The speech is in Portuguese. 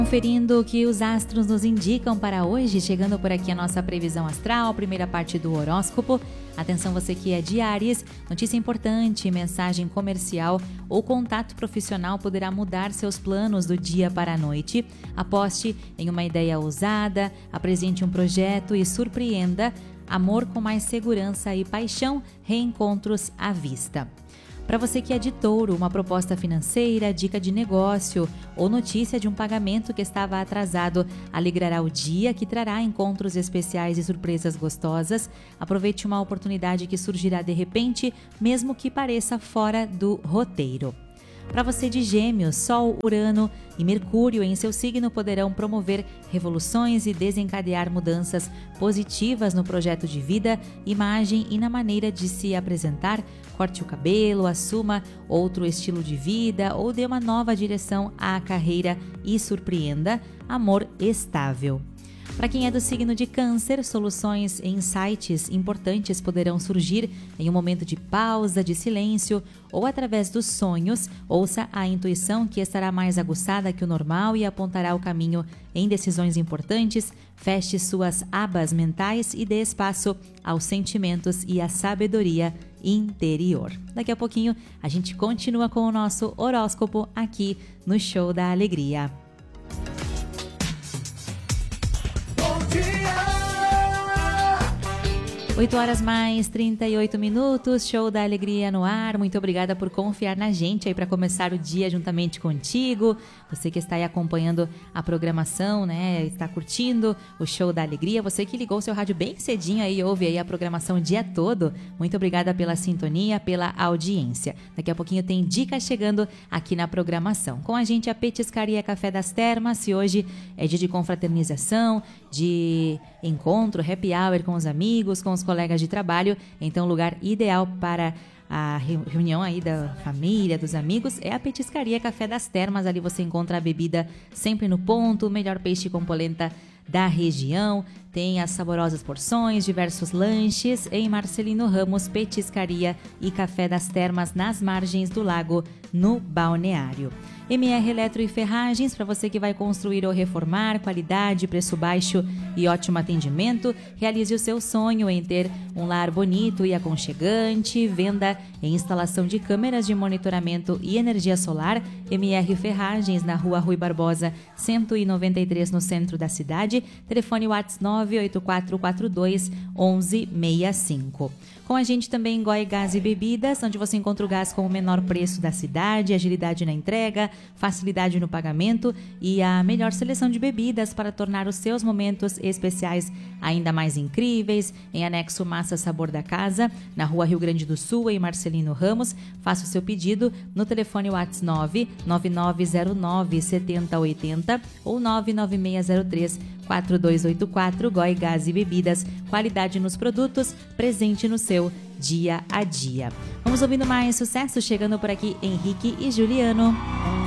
Conferindo o que os astros nos indicam para hoje, chegando por aqui a nossa previsão astral, primeira parte do horóscopo. Atenção você que é de Áries, notícia importante, mensagem comercial ou contato profissional poderá mudar seus planos do dia para a noite. Aposte em uma ideia ousada, apresente um projeto e surpreenda. Amor com mais segurança e paixão, reencontros à vista. Para você que é de Touro, uma proposta financeira, dica de negócio ou notícia de um pagamento que estava atrasado alegrará o dia, que trará encontros especiais e surpresas gostosas. Aproveite uma oportunidade que surgirá de repente, mesmo que pareça fora do roteiro. Para você de Gêmeos, Sol, Urano e Mercúrio em seu signo poderão promover revoluções e desencadear mudanças positivas no projeto de vida, imagem e na maneira de se apresentar. Corte o cabelo, assuma outro estilo de vida ou dê uma nova direção à carreira e surpreenda. Amor estável. Para quem é do signo de Câncer, soluções e insights importantes poderão surgir em um momento de pausa, de silêncio ou através dos sonhos. Ouça a intuição que estará mais aguçada que o normal e apontará o caminho em decisões importantes. Feche suas abas mentais e dê espaço aos sentimentos e à sabedoria interior. Daqui a pouquinho a gente continua com o nosso horóscopo aqui no Show da Alegria. 8 horas mais 38 minutos, Show da Alegria no ar. Muito obrigada por confiar na gente aí para começar o dia juntamente contigo. Você que está aí acompanhando a programação, né? Está curtindo o Show da Alegria. Você que ligou o seu rádio bem cedinho aí, ouve aí a programação o dia todo. Muito obrigada pela sintonia, pela audiência. Daqui a pouquinho tem dicas chegando aqui na programação. Com a gente a Petiscaria Café das Termas. E hoje é dia de confraternização, de encontro, happy hour com os amigos, com os colegas de trabalho. Então, o lugar ideal para a reunião aí da família, dos amigos, é a Petiscaria Café das Termas. Ali você encontra a bebida sempre no ponto, o melhor peixe com polenta da região. Tem as saborosas porções, diversos lanches em Marcelino Ramos, Petiscaria e Café das Termas, nas margens do lago, no Balneário. MR Eletro e Ferragens, para você que vai construir ou reformar, qualidade, preço baixo e ótimo atendimento. Realize o seu sonho em ter um lar bonito e aconchegante. Venda e instalação de câmeras de monitoramento e energia solar. MR Ferragens, na Rua Rui Barbosa, 193, no centro da cidade. Telefone WhatsApp 98442 1165. Com a gente também Goi Gás e Bebidas, onde você encontra o gás com o menor preço da cidade, agilidade na entrega, facilidade no pagamento e a melhor seleção de bebidas para tornar os seus momentos especiais ainda mais incríveis. Em anexo Massa Sabor da Casa, na Rua Rio Grande do Sul, em Marcelino Ramos. Faça o seu pedido no telefone WhatsApp 99909 7080 ou 99603 4284. Goi Gás e Bebidas, qualidade nos produtos, presente no seu dia a dia. Vamos ouvindo mais sucesso chegando por aqui, Henrique e Juliano.